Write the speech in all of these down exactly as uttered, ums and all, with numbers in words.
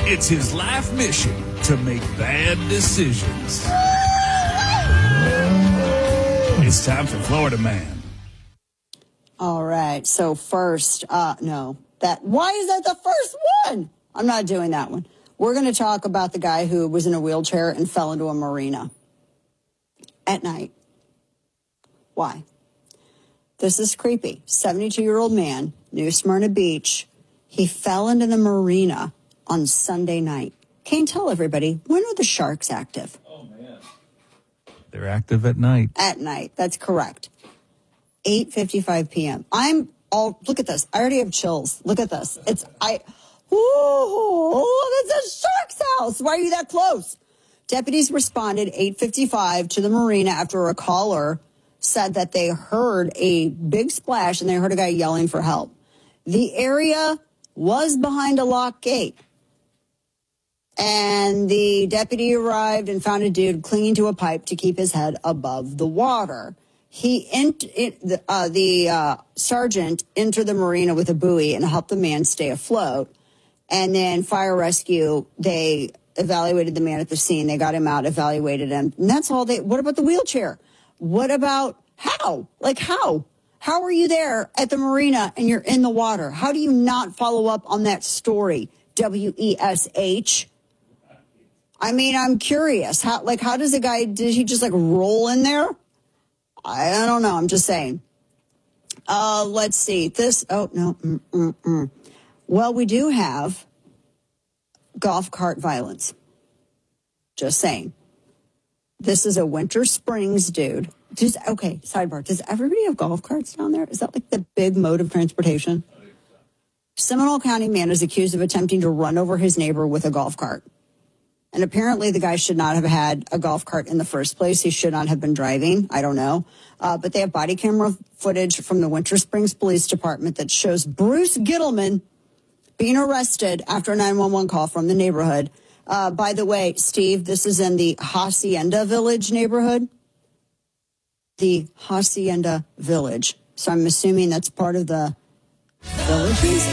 It's his life mission to make bad decisions. It's time for Florida Man. All right. So first, uh, no, that, why is that the first one? I'm not doing that one. We're going to talk about the guy who was in a wheelchair and fell into a marina at night. Why? This is creepy. seventy-two-year-old man, New Smyrna Beach. He fell into the marina on Sunday night. Can't tell everybody, when are the sharks active? Oh, man. They're active at night. At night. That's correct. eight fifty-five p.m. I'm all, look at this. I already have chills. Look at this. It's, I, ooh, that's a shark's house. Why are you that close? Deputies responded eight fifty-five to the marina after a caller said that they heard a big splash and they heard a guy yelling for help. The area was behind a locked gate. And the deputy arrived and found a dude clinging to a pipe to keep his head above the water. He ent- it, uh, the uh, sergeant entered the marina with a buoy and helped the man stay afloat. And then fire rescue, they evaluated the man at the scene. They got him out, evaluated him. And that's all they, what about the wheelchair? What about how? Like how? How are you there at the marina and you're in the water? How do you not follow up on that story? W E S H. I mean, I'm curious. How, like, how does a guy, did he just like roll in there? I, I don't know. I'm just saying. Uh, let's see. This, oh, no. Mm, mm, mm. Well, we do have golf cart violence. Just saying. This is a Winter Springs dude. Just, okay, sidebar. Does everybody have golf carts down there? Is that like the big mode of transportation? Seminole County man is accused of attempting to run over his neighbor with a golf cart. And apparently the guy should not have had a golf cart in the first place. He should not have been driving. I don't know. Uh, but they have body camera footage from the Winter Springs Police Department that shows Bruce Gittleman being arrested after a nine one one call from the neighborhood. Uh, by the way, Steve, this is in the Hacienda Village neighborhood. The Hacienda Village. So I'm assuming that's part of the villages.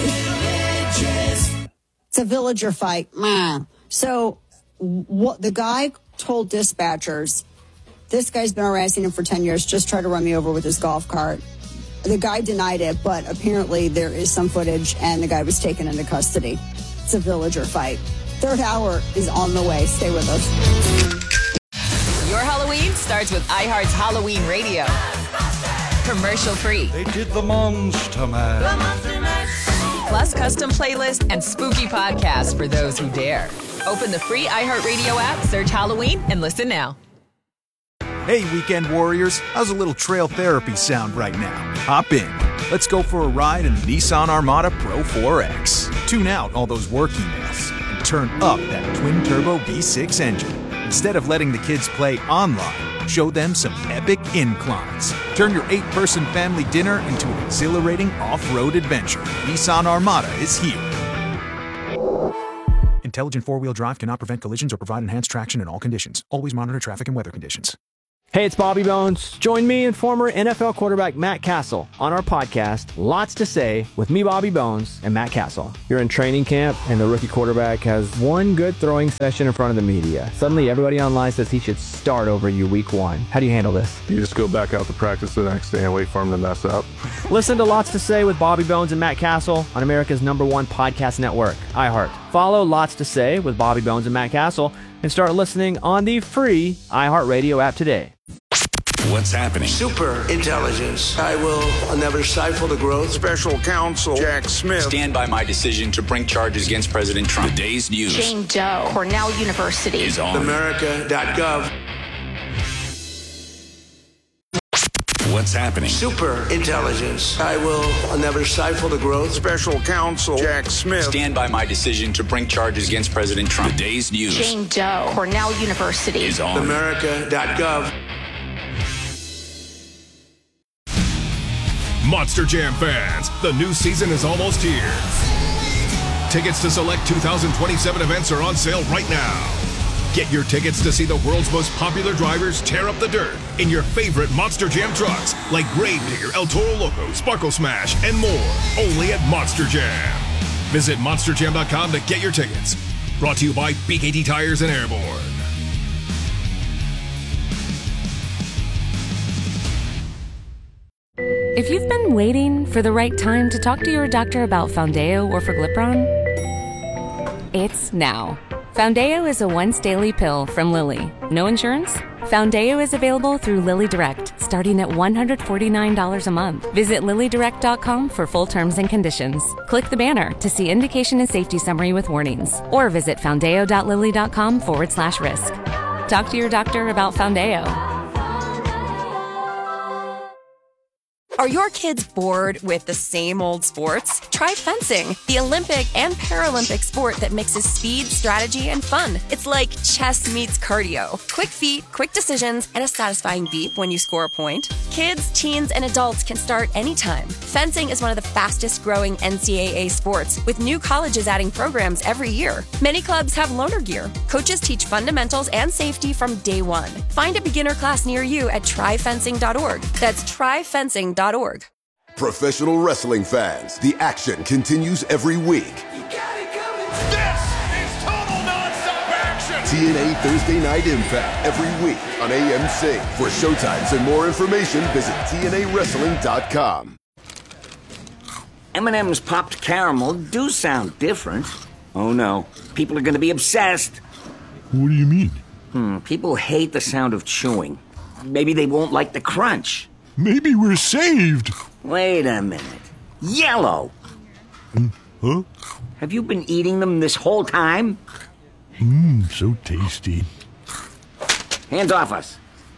It's a villager fight. So what the guy told dispatchers, this guy's been harassing him for ten years, just tried to run me over with his golf cart. The guy denied it, but apparently there is some footage and the guy was taken into custody. It's a villager fight. Third hour is on the way. Stay with us. Your Halloween starts with iHeart's Halloween Radio. Commercial free. They did the Monster Mash. The Monster Mash. Plus custom playlists and spooky podcasts for those who dare. Open the free iHeartRadio app, search Halloween, and listen now. Hey, weekend warriors. How's a little trail therapy sound right now? Hop in. Let's go for a ride in the Nissan Armada Pro four X. Tune out all those work emails and turn up that twin-turbo V six engine. Instead of letting the kids play online, show them some epic inclines. Turn your eight-person family dinner into an exhilarating off-road adventure. Nissan Armada is here. Intelligent four-wheel drive cannot prevent collisions or provide enhanced traction in all conditions. Always monitor traffic and weather conditions. Hey, it's Bobby Bones. Join me and former N F L quarterback Matt Castle on our podcast, Lots to Say, with me, Bobby Bones, and Matt Castle. You're in training camp, and the rookie quarterback has one good throwing session in front of the media. Suddenly, everybody online says he should start over you week one. How do you handle this? You just go back out to practice the next day and wait for him to mess up. Listen to Lots to Say with Bobby Bones and Matt Castle on America's number one podcast network, iHeart. Follow Lots to Say with Bobby Bones and Matt Castle and start listening on the free iHeartRadio app today. What's happening? Super intelligence. I will never stifle the growth. Special counsel Jack Smith. Stand by my decision to bring charges against President Trump. The day's news. Jane Doe, Cornell University. Is on. America dot gov. What's happening? Super intelligence. I will never stifle the growth. Special counsel Jack Smith. Stand by my decision to bring charges against President Trump. The day's news. Jane Doe, Cornell University. Is on. America dot gov. Monster Jam fans, the new season is almost here. Tickets to select two thousand twenty-seven events are on sale right now. Get your tickets to see the world's most popular drivers tear up the dirt in your favorite Monster Jam trucks like Gravedigger, El Toro Loco, Sparkle Smash, and more. Only at Monster Jam. Visit monster jam dot com to get your tickets. Brought to you by B K T Tires and Airborne. If you've been waiting for the right time to talk to your doctor about Foundayo or Forglipron, it's now. Foundayo is a once-daily pill from Lilly. No insurance? Foundayo is available through Lilly Direct, starting at one hundred forty-nine dollars a month. Visit lilly direct dot com for full terms and conditions. Click the banner to see indication and safety summary with warnings, or visit foundayo dot lilly dot com forward slash risk. Talk to your doctor about Foundayo. Are your kids bored with the same old sports? Try fencing, the Olympic and Paralympic sport that mixes speed, strategy, and fun. It's like chess meets cardio. Quick feet, quick decisions, and a satisfying beep when you score a point. Kids, teens, and adults can start anytime. Fencing is one of the fastest growing N C double A sports, with new colleges adding programs every year. Many clubs have loaner gear. Coaches teach fundamentals and safety from day one. Find a beginner class near you at try fencing dot org. That's try fencing dot org. Professional wrestling fans, the action continues every week. You got it coming. This is total nonstop action. T N A Thursday Night Impact every week on A M C. For showtimes and more information, visit T N A wrestling dot com. M and M's popped caramel do sound different. Oh no, people are going to be obsessed. What do you mean? Hmm, people hate the sound of chewing. Maybe they won't like the crunch. Maybe we're saved. Wait a minute. Yellow. Mm, huh? Have you been eating them this whole time? Mmm, so tasty. Hands off us.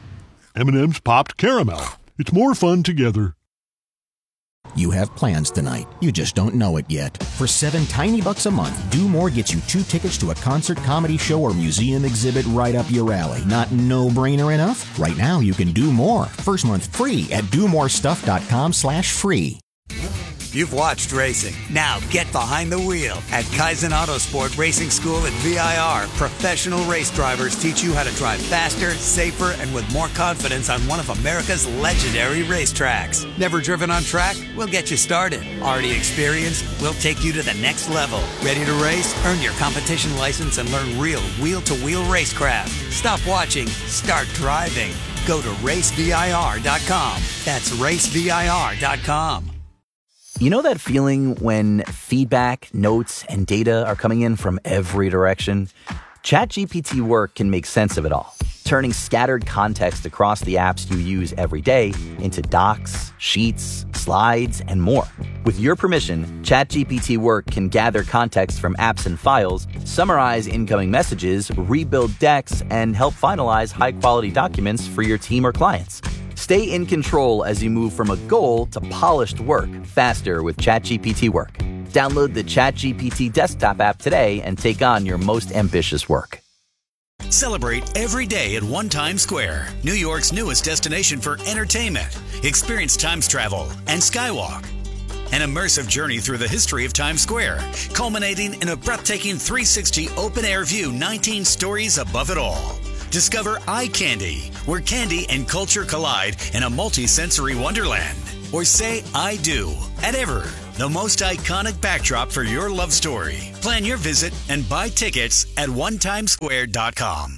M and M's popped caramel. It's more fun together. You have plans tonight. You just don't know it yet. For seven tiny bucks a month, Do More gets you two tickets to a concert, comedy show, or museum exhibit right up your alley. Not no-brainer enough? Right now, you can do more. First month free at do more stuff dot com slash free. You've watched racing. Now get behind the wheel. At Kaizen Autosport Racing School at V I R, professional race drivers teach you how to drive faster, safer, and with more confidence on one of America's legendary racetracks. Never driven on track? We'll get you started. Already experienced? We'll take you to the next level. Ready to race? Earn your competition license and learn real wheel-to-wheel racecraft. Stop watching. Start driving. Go to race V I R dot com. That's race V I R dot com. You know that feeling when feedback, notes, and data are coming in from every direction? ChatGPT Work can make sense of it all, turning scattered context across the apps you use every day into docs, sheets, slides, and more. With your permission, ChatGPT Work can gather context from apps and files, summarize incoming messages, rebuild decks, and help finalize high-quality documents for your team or clients. Stay in control as you move from a goal to polished work faster with ChatGPT Work. Download the ChatGPT desktop app today and take on your most ambitious work. Celebrate every day at One Times Square, New York's newest destination for entertainment. Experience Times travel and Skywalk. An immersive journey through the history of Times Square, culminating in a breathtaking three sixty open-air view nineteen stories above it all. Discover Eye Candy, where candy and culture collide in a multi-sensory wonderland. Or say I do at Ever, the most iconic backdrop for your love story. Plan your visit and buy tickets at one times square dot com.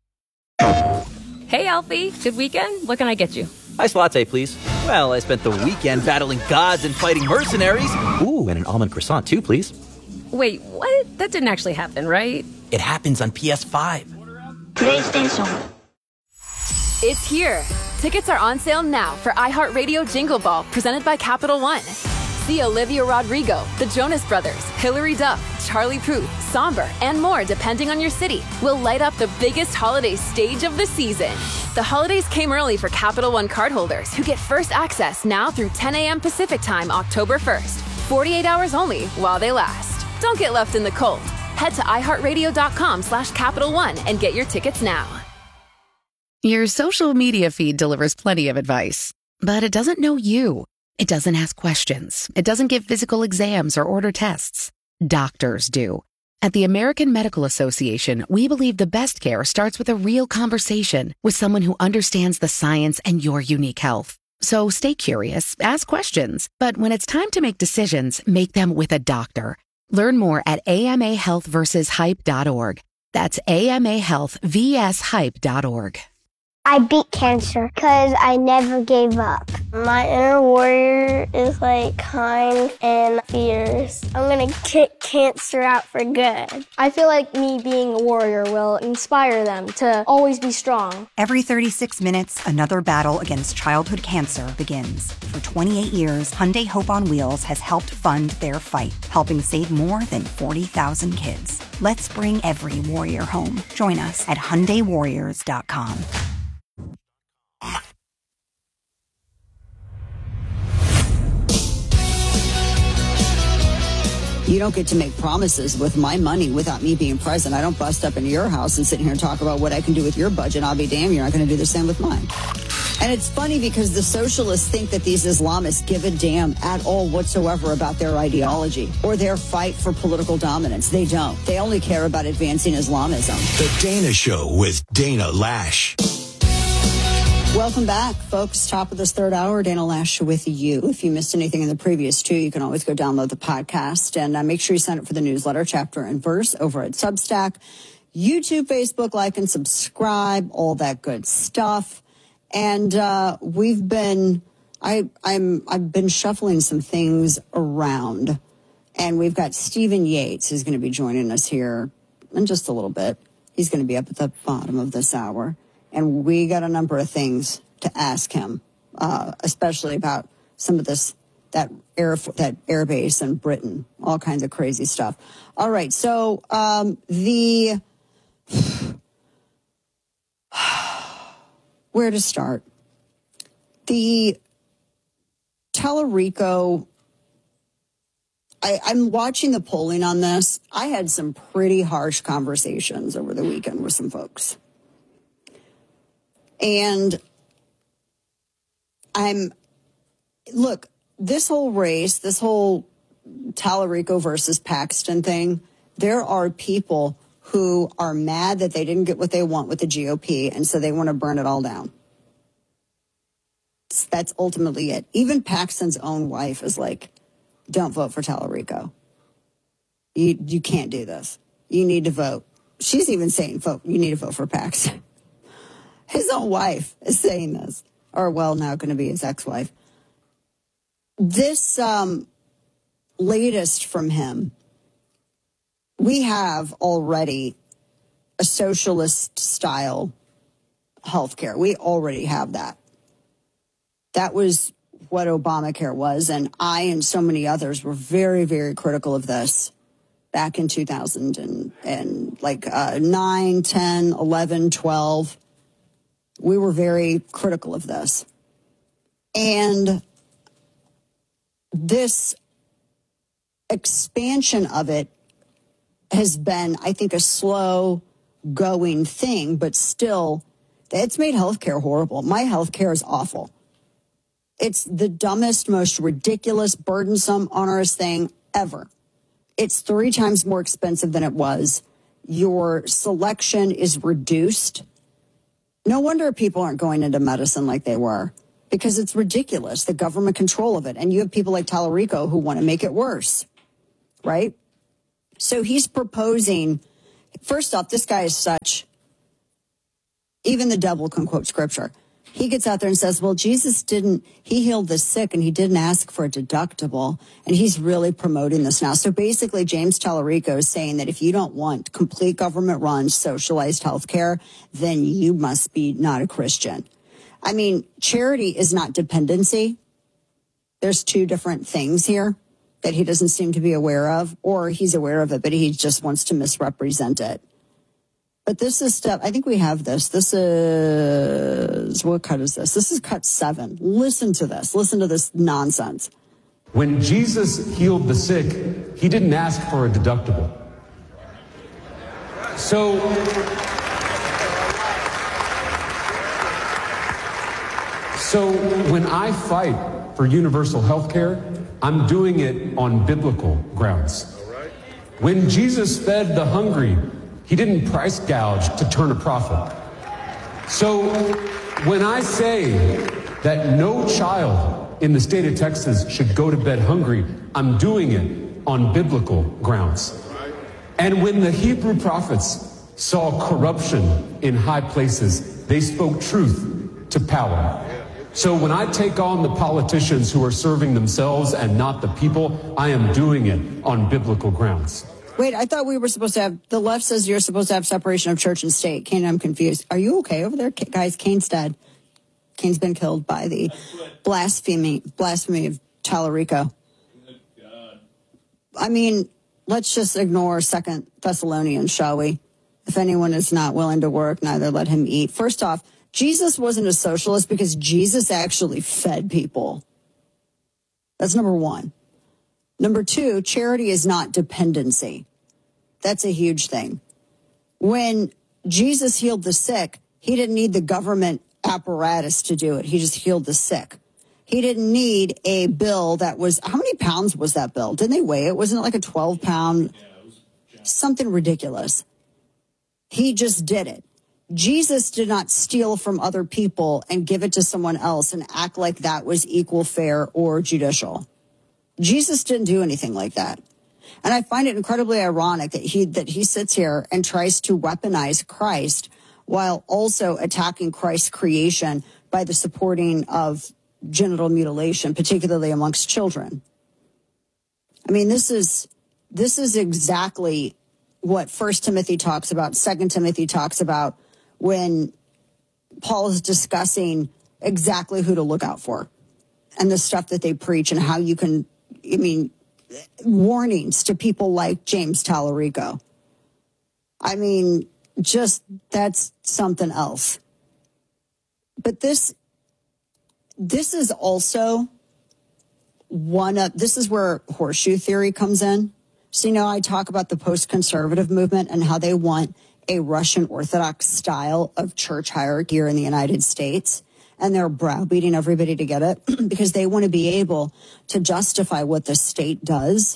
Hey, Alfie. Good weekend? What can I get you? Iced latte, please. Well, I spent the weekend battling gods and fighting mercenaries. Ooh, and an almond croissant, too, please. Wait, what? That didn't actually happen, right? It happens on P S five. PlayStation. It's here. Tickets are on sale now for iHeartRadio Jingle Ball, presented by Capital One. See Olivia Rodrigo, the Jonas Brothers, Hilary Duff, Charlie Puth, Somber, and more depending on your city. We'll light up the biggest holiday stage of the season. The holidays came early for Capital One cardholders who get first access now through ten a.m. Pacific Time, October first. forty-eight hours only while they last. Don't get left in the cold. Head to iHeartRadio.com slash Capital One and get your tickets now. Your social media feed delivers plenty of advice, but it doesn't know you. It doesn't ask questions. It doesn't give physical exams or order tests. Doctors do. At the American Medical Association, we believe the best care starts with a real conversation with someone who understands the science and your unique health. So stay curious, ask questions, but when it's time to make decisions, make them with a doctor. Learn more at A M A health versus hype dot org. That's A M A health versus hype dot org. I beat cancer because I never gave up. My inner warrior is like kind and fierce. I'm gonna kick cancer out for good. I feel like me being a warrior will inspire them to always be strong. Every thirty-six minutes, another battle against childhood cancer begins. For twenty-eight years, Hyundai Hope on Wheels has helped fund their fight, helping save more than forty thousand kids. Let's bring every warrior home. Join us at Hyundai Warriors dot com. You don't get to make promises with my money without me being present. I don't bust up into your house and sit here and talk about what I can do with your budget. I'll be damned, you're not going to do the same with mine. And it's funny because the socialists think that these Islamists give a damn at all whatsoever about their ideology or their fight for political dominance. They don't. They only care about advancing Islamism. The Dana Show with Dana Lash. Welcome back, folks. Top of this third hour, Dana Lash with you. If you missed anything in the previous two, you can always go download the podcast and uh, make sure you sign up for the newsletter, Chapter and Verse, over at Substack, YouTube, Facebook, like and subscribe, all that good stuff. And uh, we've been, I, I'm, I've been shuffling some things around, and we've got Stephen Yates who's going to be joining us here in just a little bit. He's going to be up at the bottom of this hour. And we got a number of things to ask him, uh, especially about some of this, that air, that air base in Britain, all kinds of crazy stuff. All right. So, um, the, where to start? The Tallarico, I, I'm watching the polling on this. I had some pretty harsh conversations over the weekend with some folks. And I'm, look, this whole race, this whole Tallarico versus Paxton thing, there are people who are mad that they didn't get what they want with the G O P, and so they want to burn it all down. That's ultimately it. Even Paxton's own wife is like, don't vote for Tallarico. You, you can't do this. You need to vote. She's even saying, vote, you need to vote for Paxton. His own wife is saying this, or well, now going to be his ex-wife. This um, latest from him, we have already a socialist-style healthcare. We already have that. That was what Obamacare was, and I and so many others were very, very critical of this back in two thousand and, and like uh, nine, ten, eleven, twelve. We were very critical of this. And this expansion of it has been, I think, a slow going thing, but still, it's made healthcare horrible. My healthcare is awful. It's the dumbest, most ridiculous, burdensome, onerous thing ever. It's three times more expensive than it was. Your selection is reduced. No wonder people aren't going into medicine like they were, because it's ridiculous, the government control of it. And you have people like Tallarico who want to make it worse, right? So he's proposing, first off, this guy is such, even the devil can quote scripture. He gets out there and says, well, Jesus didn't, he healed the sick and he didn't ask for a deductible. And he's really promoting this now. So basically, James Tallarico is saying that if you don't want complete government-run, socialized health care, then you must be not a Christian. I mean, charity is not dependency. There's two different things here that he doesn't seem to be aware of, or he's aware of it, but he just wants to misrepresent it. But this is stuff, I think we have this. This is, what cut is this? This is cut seven. Listen to this. Listen to this nonsense. When Jesus healed the sick, he didn't ask for a deductible. So, so when I fight for universal health care, I'm doing it on biblical grounds. When Jesus fed the hungry, he didn't price gouge to turn a profit. So when I say that no child in the state of Texas should go to bed hungry, I'm doing it on biblical grounds. And when the Hebrew prophets saw corruption in high places, they spoke truth to power. So when I take on the politicians who are serving themselves and not the people, I am doing it on biblical grounds. Wait, I thought we were supposed to have, the left says you're supposed to have separation of church and state. Kane, I'm confused. Are you okay over there? Guys, Kane's dead. Kane's been killed by the blasphemy, blasphemy of Tallarico. I mean, let's just ignore Second Thessalonians, shall we? If anyone is not willing to work, neither let him eat. First off, Jesus wasn't a socialist because Jesus actually fed people. That's number one. Number two, charity is not dependency. That's a huge thing. When Jesus healed the sick, he didn't need the government apparatus to do it. He just healed the sick. He didn't need a bill that was, how many pounds was that bill? Didn't they weigh it? Wasn't it like a twelve pound? Something ridiculous. He just did it. Jesus did not steal from other people and give it to someone else and act like that was equal, fair, or judicial. Jesus didn't do anything like that. And I find it incredibly ironic that he that he sits here and tries to weaponize Christ while also attacking Christ's creation by the supporting of genital mutilation, particularly amongst children. I mean, this is this is exactly what First Timothy talks about, Second Timothy talks about, when Paul is discussing exactly who to look out for and the stuff that they preach and how you can, I mean, warnings to people like James Tallarico. I mean, just that's something else. But this, this is also one of, this is where horseshoe theory comes in. So, you know, I talk about the post-conservative movement and how they want a Russian Orthodox style of church hierarchy here in the United States. And they're browbeating everybody to get it because they want to be able to justify what the state does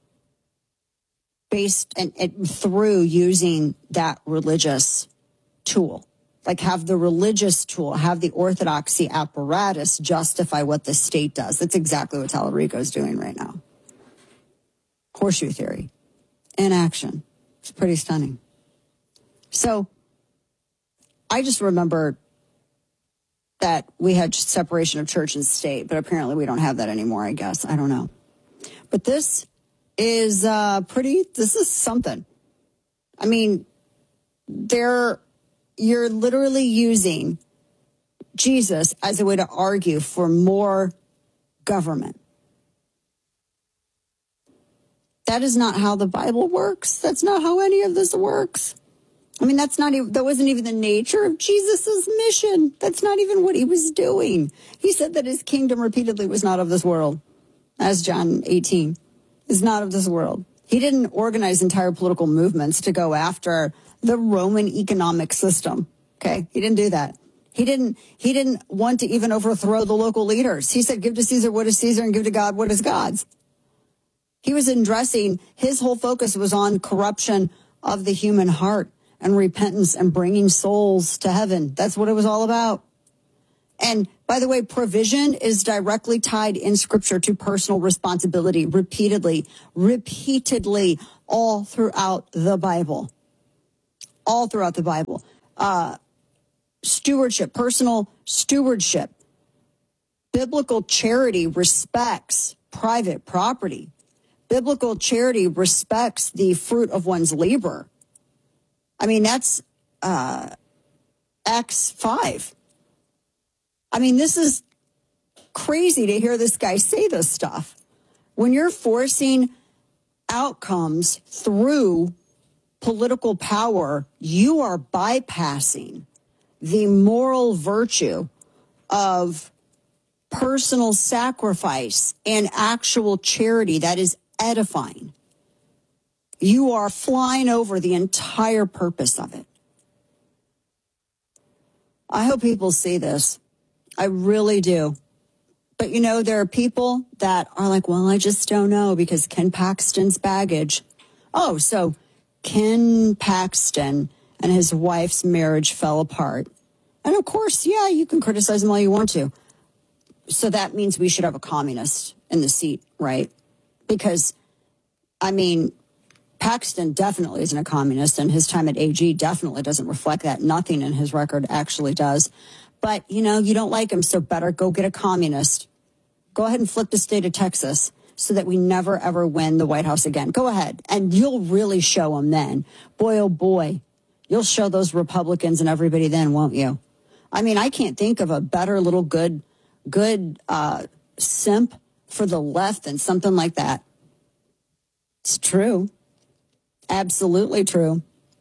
based and, and through using that religious tool. Like have the religious tool, have the orthodoxy apparatus justify what the state does. That's exactly what Tallarico is doing right now. Horseshoe theory in action. It's pretty stunning. So I just remember that we had separation of church and state, but apparently we don't have that anymore, I guess. I don't know. But this is uh, pretty, this is something. I mean, they're, you're literally using Jesus as a way to argue for more government. That is not how the Bible works. That's not how any of this works. I mean, that's not even, that wasn't even the nature of Jesus's mission. That's not even what he was doing. He said that his kingdom repeatedly was not of this world, as John eighteen is not of this world. He didn't organize entire political movements to go after the Roman economic system. Okay. He didn't do that. He didn't, he didn't want to even overthrow the local leaders. He said, give to Caesar what is Caesar and give to God what is God's. He was addressing, his whole focus was on corruption of the human heart and repentance and bringing souls to heaven. That's what it was all about. And by the way, provision is directly tied in scripture to personal responsibility repeatedly, repeatedly all throughout the Bible, all throughout the Bible. Uh, stewardship, personal stewardship. Biblical charity respects private property. Biblical charity respects the fruit of one's labor. I mean, that's uh, Acts five. I mean, this is crazy to hear this guy say this stuff. When you're forcing outcomes through political power, you are bypassing the moral virtue of personal sacrifice and actual charity that is edifying. You are flying over the entire purpose of it. I hope people see this. I really do. But, you know, there are people that are like, well, I just don't know because Ken Paxton's baggage. Oh, so Ken Paxton and his wife's marriage fell apart. And of course, yeah, you can criticize him all you want to. So that means we should have a communist in the seat, right? Because I mean, Paxton definitely isn't a communist, and his time at A G definitely doesn't reflect that. Nothing in his record actually does. But, you know, you don't like him, so better go get a communist. Go ahead and flip the state of Texas so that we never, ever win the White House again. Go ahead, and you'll really show them then. Boy, oh boy, you'll show those Republicans and everybody then, won't you? I mean, I can't think of a better little good, good uh, simp for the left than something like that. It's true. Absolutely true.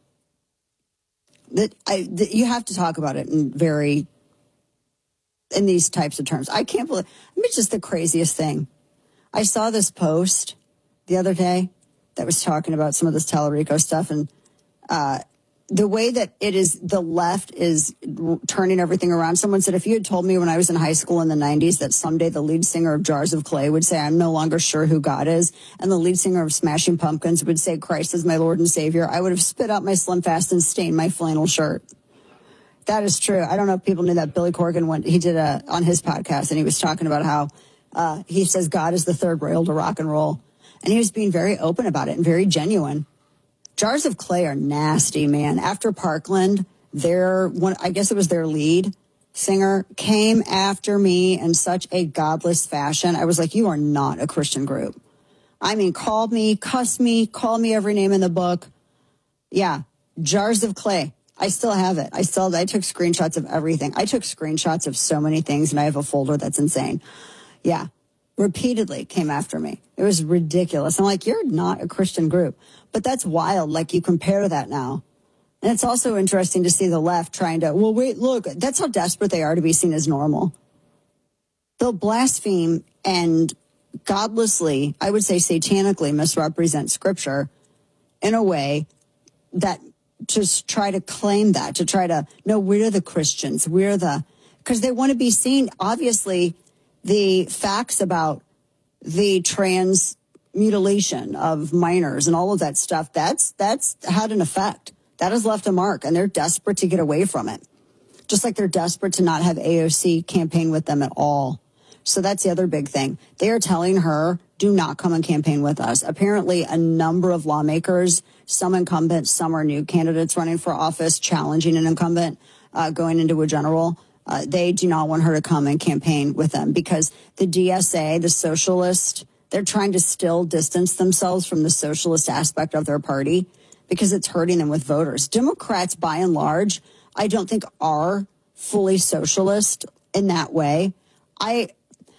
That I that you have to talk about it in very in these types of terms. I can't believe. I mean, it's just the craziest thing. I saw this post the other day that was talking about some of this Tallarico stuff, and uh, the way that it is, the left is turning everything around. Someone said, if you had told me when I was in high school in the nineties that someday the lead singer of Jars of Clay would say, I'm no longer sure who God is, and the lead singer of Smashing Pumpkins would say, Christ is my Lord and Savior, I would have spit out my Slim Fast and stained my flannel shirt. That is true. I don't know if people knew that. Billy Corgan went, he did a, on his podcast, and he was talking about how uh, he says God is the third rail to rock and roll. And he was being very open about it and very genuine. Jars of Clay are nasty, man. After Parkland, their one, I guess it was their lead singer, came after me in such a godless fashion. I was like, you are not a Christian group. I mean, called me, cussed me, called me every name in the book. Yeah, Jars of Clay. I still have it. I still, I took screenshots of everything. I took screenshots of so many things, and I have a folder that's insane. Yeah. Repeatedly came after me. It was ridiculous. I'm like, you're not a Christian group. But that's wild. Like, you compare that now. And it's also interesting to see the left trying to, well, wait, look, that's how desperate they are to be seen as normal. They'll blaspheme and godlessly, I would say satanically, misrepresent scripture in a way that just try to claim that, to try to, no, we're the Christians. We're the, because they want to be seen, obviously, the facts about the trans mutilation of minors and all of that stuff, that's that's had an effect. That has left a mark, and they're desperate to get away from it. Just like they're desperate to not have A O C campaign with them at all. So that's the other big thing. They are telling her, do not come and campaign with us. Apparently, a number of lawmakers, some incumbents, some are new candidates running for office, challenging an incumbent, uh, going into a general. Uh, they do not want her to come and campaign with them because the D S A, the socialist, they're trying to still distance themselves from the socialist aspect of their party because it's hurting them with voters. Democrats, by and large, I don't think are fully socialist in that way. I,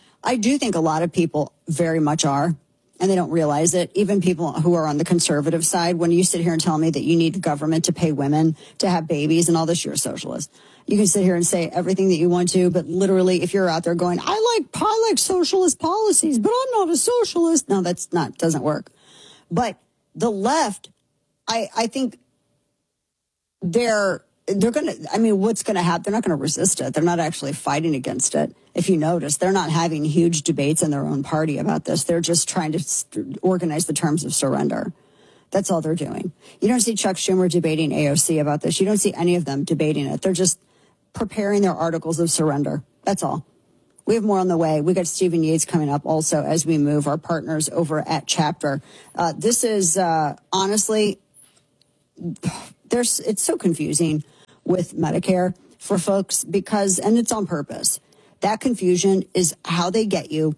I do think a lot of people very much are, and they don't realize it. Even people who are on the conservative side, when you sit here and tell me that you need the government to pay women to have babies and all this, you're a socialist. You can sit here and say everything that you want to, but literally, if you're out there going, I like I like socialist policies, but I'm not a socialist. No, that's not, doesn't work. But the left, I, I think they're, they're going to, I mean, what's going to happen? They're not going to resist it. They're not actually fighting against it. If you notice, they're not having huge debates in their own party about this. They're just trying to organize the terms of surrender. That's all they're doing. You don't see Chuck Schumer debating A O C about this. You don't see any of them debating it. They're just preparing their articles of surrender. That's all. We have more on the way. We got Stephen Yates coming up also as we move, our partners over at Chapter. Uh, this is uh, honestly, there's it's so confusing with Medicare for folks because, and it's on purpose. That confusion is how they get you